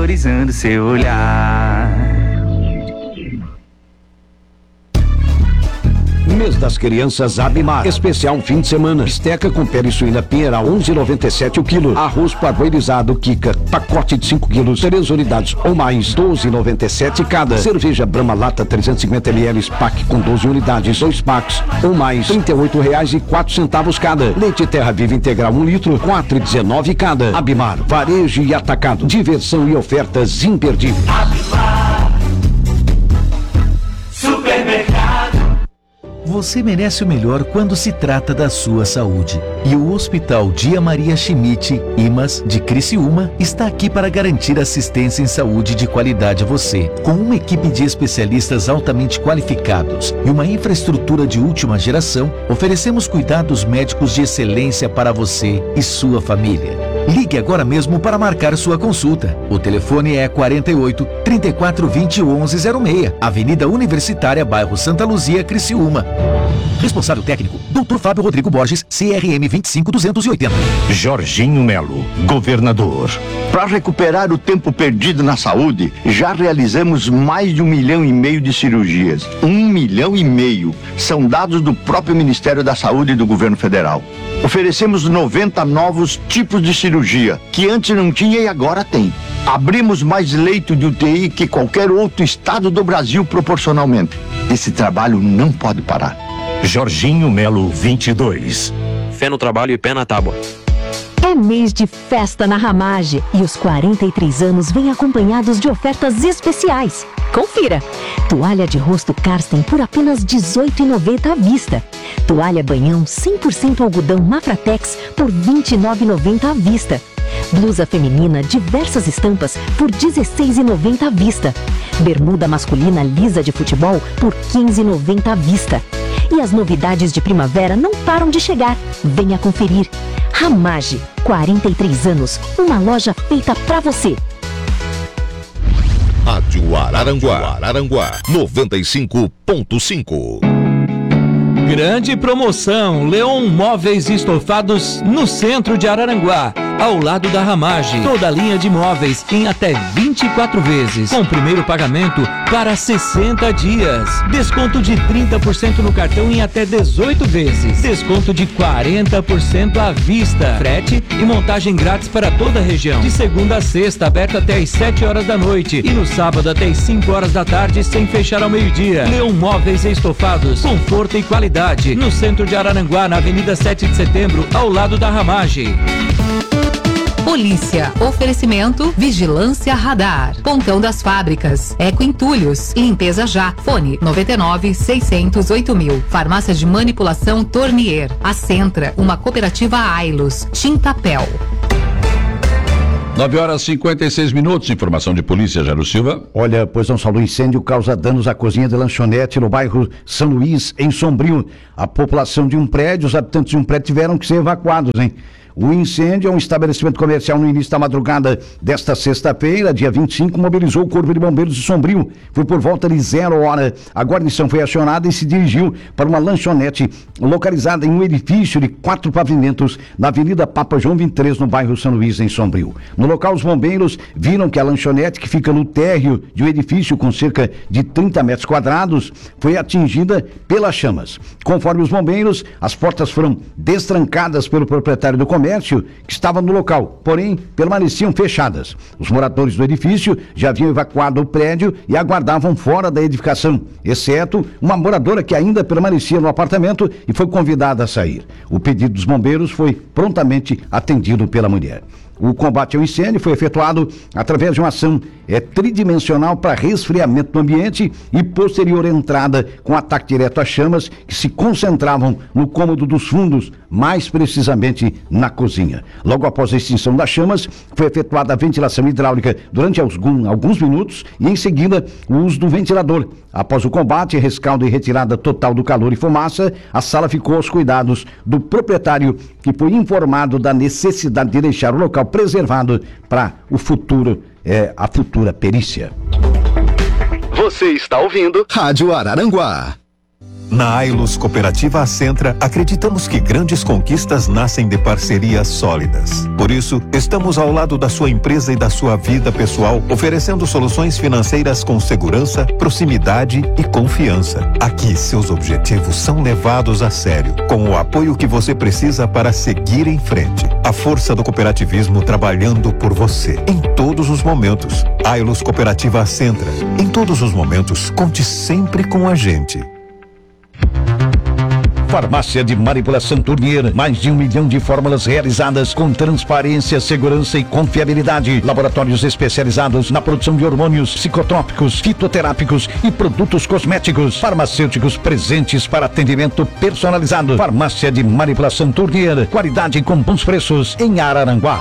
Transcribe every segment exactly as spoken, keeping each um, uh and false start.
valorizando seu olhar. Mês das Crianças Abimar. Especial fim de semana. Bisteca com pele suína Pinheiral, onze reais e noventa e sete centavos o quilo. Arroz parboilizado Kika, pacote de cinco quilos, três unidades ou mais, doze reais e noventa e sete centavos cada. Cerveja Brahma Lata trezentos e cinquenta mililitros, pack com doze unidades, dois packs ou mais, trinta e oito reais e quatro centavos cada. Leite Terra Viva Integral um litro, quatro reais e dezenove centavos cada. Abimar, varejo e atacado. Diversão e ofertas imperdíveis. Abimar, supermercado. Você merece o melhor quando se trata da sua saúde. E o Hospital Dia Maria Schmidt, I M A S, de Criciúma, está aqui para garantir assistência em saúde de qualidade a você. Com uma equipe de especialistas altamente qualificados e uma infraestrutura de última geração, oferecemos cuidados médicos de excelência para você e sua família. Ligue agora mesmo para marcar sua consulta. O telefone é quarenta e oito, trinta e quatro, vinte, onze zero seis, Avenida Universitária, bairro Santa Luzia, Criciúma. Responsável técnico, doutor Fábio Rodrigo Borges, C R M vinte e cinco, duzentos e oitenta. Jorginho Melo, governador. Para recuperar o tempo perdido na saúde, já realizamos mais de um milhão e meio de cirurgias. Um milhão e meio são dados do próprio Ministério da Saúde e do Governo Federal. Oferecemos noventa novos tipos de cirurgia, que antes não tinha e agora tem. Abrimos mais leito de U T I que qualquer outro estado do Brasil proporcionalmente. Esse trabalho não pode parar. Jorginho Melo, vinte e dois. Fé no trabalho e pé na tábua. É mês de festa na Ramage e os quarenta e três anos vêm acompanhados de ofertas especiais. Confira! Toalha de rosto Karsten por apenas dezoito reais e noventa centavos à vista. Toalha banhão cem por cento algodão Mafratex por vinte e nove reais e noventa centavos à vista. Blusa feminina diversas estampas por dezesseis reais e noventa centavos à vista. Bermuda masculina lisa de futebol por quinze reais e noventa centavos à vista. E as novidades de primavera não param de chegar. Venha conferir. Ramage, quarenta e três anos, uma loja feita pra você. Rádio Araranguá, Araranguá, noventa e cinco ponto cinco. Grande promoção, Leon Móveis Estofados no centro de Araranguá, ao lado da Ramage. Toda a linha de móveis em até vinte e quatro vezes, com primeiro pagamento para sessenta dias. Desconto de trinta por cento no cartão em até dezoito vezes. Desconto de quarenta por cento à vista. Frete e montagem grátis para toda a região. De segunda a sexta, aberto até às sete horas da noite. E no sábado até às cinco horas da tarde, sem fechar ao meio-dia. Leon Móveis Estofados, conforto e qualidade. No centro de Araranguá, na Avenida sete de setembro, ao lado da Ramage. Polícia, oferecimento, vigilância radar, Pontão das Fábricas, Eco Entulhos, Limpeza Já, fone noventa e nove, seiscentos, oito mil, Farmácia de Manipulação Tornier, a Centra, uma cooperativa Ailos, Tintapel. nove horas e cinquenta e seis minutos, informação de polícia, Jairo Silva. Olha, pois não salou incêndio, causa danos à cozinha de lanchonete no bairro São Luís, em Sombrio. A população de um prédio, os habitantes de um prédio tiveram que ser evacuados, hein? O incêndio é um estabelecimento comercial no início da madrugada desta sexta-feira, dia vinte e cinco, mobilizou o Corpo de Bombeiros de Sombrio. Foi por volta de zero hora. A guarnição foi acionada e se dirigiu para uma lanchonete localizada em um edifício de quatro pavimentos na Avenida Papa João vinte e três, no bairro São Luís, em Sombrio. No local, os bombeiros viram que a lanchonete, que fica no térreo de um edifício com cerca de trinta metros quadrados, foi atingida pelas chamas. Conforme os bombeiros, as portas foram destrancadas pelo proprietário do comércio, que estava no local, porém permaneciam fechadas. Os moradores do edifício já haviam evacuado o prédio e aguardavam fora da edificação, exceto uma moradora que ainda permanecia no apartamento e foi convidada a sair. O pedido dos bombeiros foi prontamente atendido pela mulher. O combate ao incêndio foi efetuado através de uma ação é, tridimensional para resfriamento do ambiente e posterior entrada com ataque direto às chamas que se concentravam no cômodo dos fundos, mais precisamente na cozinha. Logo após a extinção das chamas, foi efetuada a ventilação hidráulica durante alguns, alguns minutos e em seguida o uso do ventilador. Após o combate, rescaldo e retirada total do calor e fumaça, a sala ficou aos cuidados do proprietário, que foi informado da necessidade de deixar o local preservado para o futuro, é, a futura perícia. Você está ouvindo Rádio Araranguá. Na Ailus Cooperativa Ascentra, acreditamos que grandes conquistas nascem de parcerias sólidas. Por isso, estamos ao lado da sua empresa e da sua vida pessoal, oferecendo soluções financeiras com segurança, proximidade e confiança. Aqui, seus objetivos são levados a sério, com o apoio que você precisa para seguir em frente. A força do cooperativismo trabalhando por você, em todos os momentos. Ailus Cooperativa Ascentra. Em todos os momentos, conte sempre com a gente. Farmácia de Manipulação Tournier, mais de um milhão de fórmulas realizadas com transparência, segurança e confiabilidade. Laboratórios especializados na produção de hormônios, psicotrópicos, fitoterápicos e produtos cosméticos. Farmacêuticos presentes para atendimento personalizado. Farmácia de Manipulação Tournier, qualidade com bons preços em Araranguá.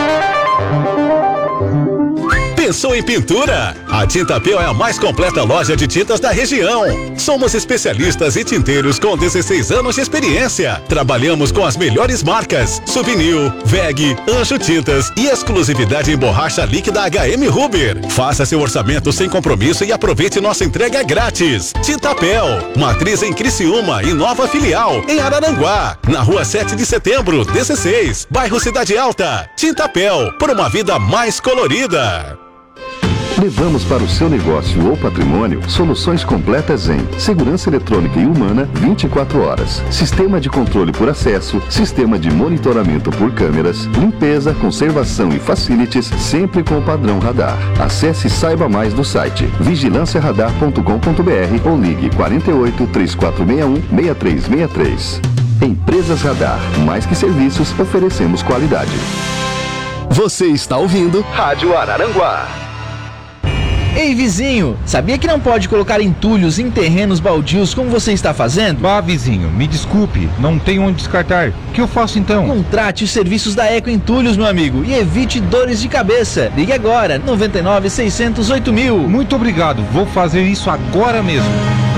Pensou em pintura? A Tintapel é a mais completa loja de tintas da região. Somos especialistas e tinteiros com dezesseis anos de experiência. Trabalhamos com as melhores marcas: Souvenir, V E G, Anjo Tintas e exclusividade em borracha líquida H M Huber. Faça seu orçamento sem compromisso e aproveite nossa entrega grátis. Tintapel, matriz em Criciúma e nova filial em Araranguá, na rua sete de setembro, dezesseis, bairro Cidade Alta. Tintapel, por uma vida mais colorida. Levamos para o seu negócio ou patrimônio soluções completas em segurança eletrônica e humana vinte e quatro horas, sistema de controle por acesso, sistema de monitoramento por câmeras, limpeza, conservação e facilities, sempre com o padrão radar. Acesse e saiba mais do site vigilância radar ponto com ponto br ou ligue quarenta e oito, três quatro seis um, seis três seis três. Empresas Radar, mais que serviços, oferecemos qualidade. Você está ouvindo Rádio Araranguá. Ei, vizinho, sabia que não pode colocar entulhos em terrenos baldios como você está fazendo? Ah, vizinho, me desculpe, não tenho onde descartar. O que eu faço então? Contrate os serviços da Eco Entulhos, meu amigo, e evite dores de cabeça. Ligue agora, noventa e nove, seiscentos, oito mil. Muito obrigado, vou fazer isso agora mesmo.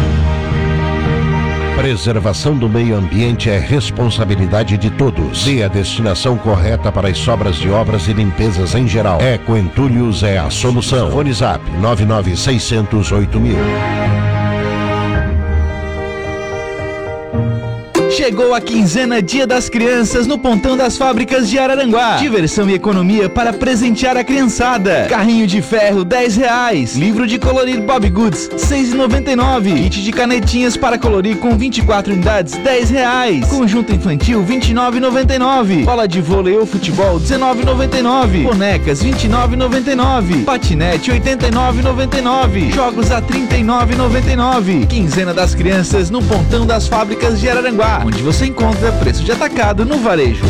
Preservação do meio ambiente é responsabilidade de todos. Dê a destinação correta para as sobras de obras e limpezas em geral. Eco Entulhos é a solução. Fone Zap nove nove seis zero zero oito mil. Chegou a quinzena Dia das Crianças no Pontão das Fábricas de Araranguá. Diversão e economia para presentear a criançada. Carrinho de ferro, dez reais. Livro de colorir Bob Goods, seis reais e noventa e nove. Kit de canetinhas para colorir com vinte e quatro unidades, dez reais. Conjunto infantil, vinte e nove reais e noventa e nove. Bola de vôlei ou futebol, dezenove reais e noventa e nove. Bonecas, vinte e nove reais e noventa e nove. Patinete, oitenta e nove reais e noventa e nove. Jogos a trinta e nove reais e noventa e nove. Quinzena das Crianças no Pontão das Fábricas de Araranguá, onde você encontra preço de atacado no varejo.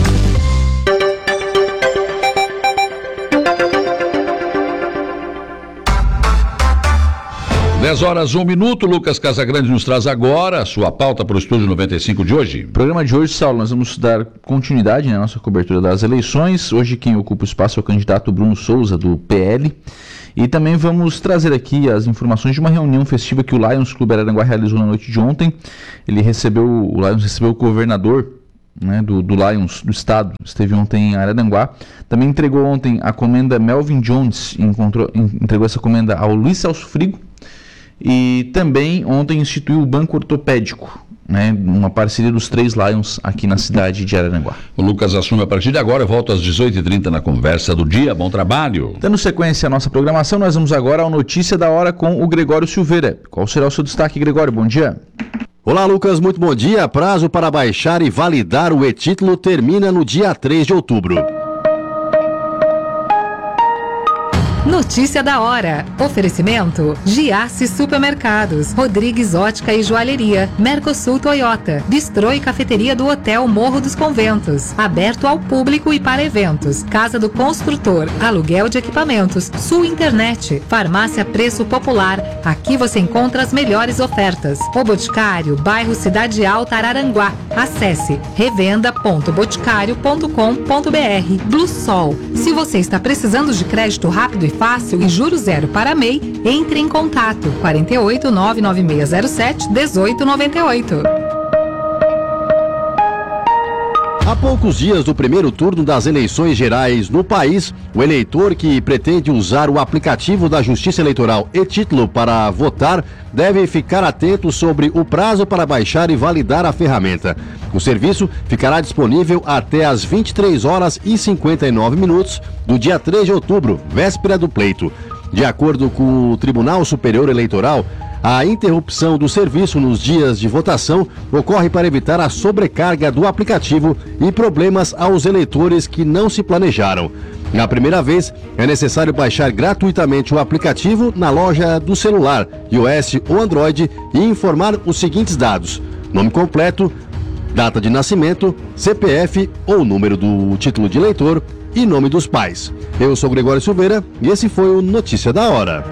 dez horas, um minuto. Lucas Casagrande nos traz agora a sua pauta para o Estúdio noventa e cinco de hoje. Programa de hoje, Saulo, nós vamos dar continuidade na nossa cobertura das eleições. Hoje quem ocupa o espaço é o candidato Bruno Souza, do P L. E também vamos trazer aqui as informações de uma reunião festiva que o Lions Clube Araranguá realizou na noite de ontem. Ele recebeu, o Lions recebeu o governador, né, do, do Lions, do estado, esteve ontem em Araranguá. Também entregou ontem a comenda Melvin Jones, encontrou, entregou essa comenda ao Luiz Celso Frigo. E também ontem instituiu o Banco Ortopédico, né, uma parceria dos três Lions aqui na cidade de Araranguá. O Lucas assume a partir de agora, eu volto às dezoito e trinta na conversa do dia. Bom trabalho. Dando sequência à nossa programação, nós vamos agora ao Notícia da Hora com o Gregório Silveira. Qual será o seu destaque, Gregório? Bom dia. Olá, Lucas, muito bom dia. Prazo para baixar e validar o e-título termina no dia três de outubro. Notícia da hora. Oferecimento: Giasse Supermercados, Rodrigues Ótica e Joalheria, Mercosul Toyota, Bistrô e Cafeteria do Hotel Morro dos Conventos, aberto ao público e para eventos, Casa do Construtor, aluguel de equipamentos, Sul Internet, Farmácia Preço Popular. Aqui você encontra as melhores ofertas. O Boticário, bairro Cidade Alta, Araranguá. Acesse revenda ponto boticário ponto com ponto br. Blue Sol. Se você está precisando de crédito rápido e fácil e juro zero para M E I, entre em contato quarenta e oito, nove nove seis zero sete, dezoito noventa e oito. Há poucos dias do primeiro turno das eleições gerais no país, o eleitor que pretende usar o aplicativo da Justiça Eleitoral e-Título para votar deve ficar atento sobre o prazo para baixar e validar a ferramenta. O serviço ficará disponível até às vinte e três horas e cinquenta e nove minutos do dia três de outubro, véspera do pleito. De acordo com o Tribunal Superior Eleitoral, a interrupção do serviço nos dias de votação ocorre para evitar a sobrecarga do aplicativo e problemas aos eleitores que não se planejaram. Na primeira vez, é necessário baixar gratuitamente o aplicativo na loja do celular, iOS ou Android, e informar os seguintes dados: nome completo, data de nascimento, C P F ou número do título de eleitor e nome dos pais. Eu sou Gregório Silveira e esse foi o Notícia da Hora.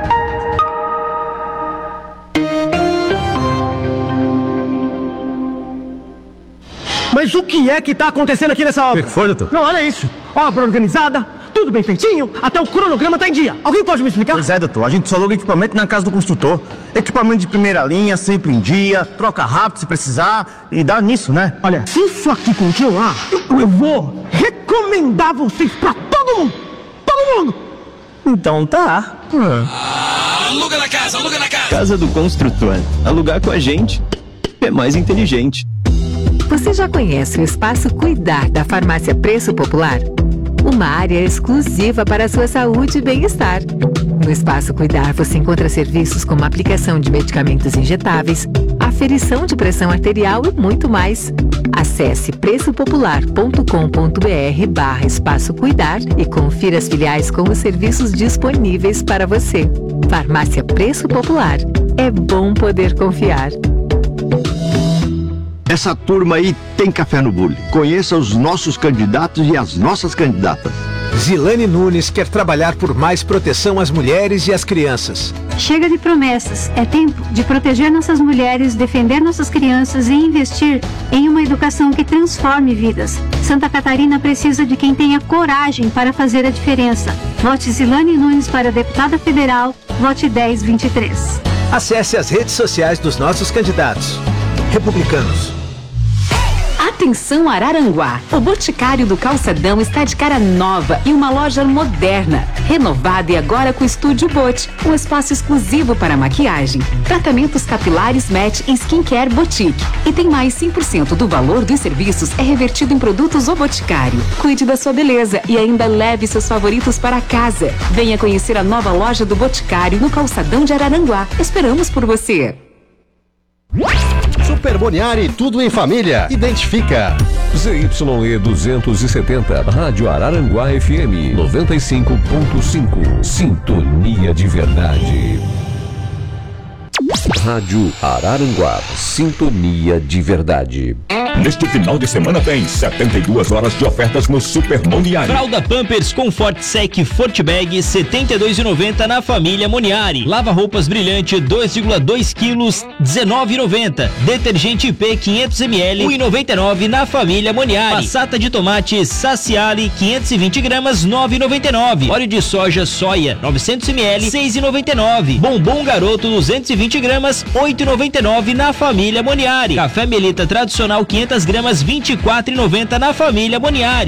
Mas o que é que tá acontecendo aqui nessa obra? O que foi, doutor? Não, olha isso. Obra organizada, tudo bem feitinho, até o cronograma tá em dia. Alguém pode me explicar? Pois é, doutor. A gente só aluga equipamento na casa do construtor. Equipamento de primeira linha, sempre em dia, troca rápido se precisar e dá nisso, né? Olha, se isso aqui continuar, eu, eu vou recomendar vocês pra todo mundo. Todo mundo. Então tá. É. Aluga na casa, aluga na casa. Casa do Construtor. Alugar com a gente é mais inteligente. Você já conhece o Espaço Cuidar da Farmácia Preço Popular? Uma área exclusiva para a sua saúde e bem-estar. No Espaço Cuidar você encontra serviços como aplicação de medicamentos injetáveis, aferição de pressão arterial e muito mais. Acesse preçopopular.com.br barra Espaço Cuidar e confira as filiais com os serviços disponíveis para você. Farmácia Preço Popular. É bom poder confiar. Essa turma aí tem café no bule. Conheça os nossos candidatos e as nossas candidatas. Zilane Nunes quer trabalhar por mais proteção às mulheres e às crianças. Chega de promessas. É tempo de proteger nossas mulheres, defender nossas crianças e investir em uma educação que transforme vidas. Santa Catarina precisa de quem tenha coragem para fazer a diferença. Vote Zilane Nunes para deputada federal. Vote dez vinte e três. Acesse as redes sociais dos nossos candidatos. Republicanos. Atenção Araranguá, o Boticário do Calçadão está de cara nova e uma loja moderna, renovada e agora com Estúdio Bot, um espaço exclusivo para maquiagem, tratamentos capilares Match e Skincare Boutique. E tem mais cem por cento do valor dos serviços é revertido em produtos O Boticário. Cuide da sua beleza e ainda leve seus favoritos para casa. Venha conhecer a nova loja do Boticário no Calçadão de Araranguá. Esperamos por você. Super Boniari, tudo em família. Identifica. Z Y E duzentos e setenta, Rádio Araranguá F M noventa e cinco ponto cinco. Sintonia de verdade. Rádio Araranguá, Sintonia de verdade. Neste final de semana tem setenta e duas horas de ofertas no Super Moniari. Fralda Pampers Comfort Sec Fortbag setenta e dois reais e noventa centavos na família Moniari. Lava roupas brilhante dois vírgula dois quilos dezenove reais e noventa centavos. Detergente I P quinhentos mililitros um real e noventa e nove centavos na família Moniari. Passata de tomate Saciali quinhentos e vinte gramas nove reais e noventa e nove centavos. Óleo de soja Soia novecentos mililitros seis reais e noventa e nove centavos. Bombom Garoto duzentos e vinte gramas oito reais e noventa e nove centavos na família Moniari. Café Melita tradicional quinhentas gramas vinte e quatro reais e noventa centavos na família Moniari.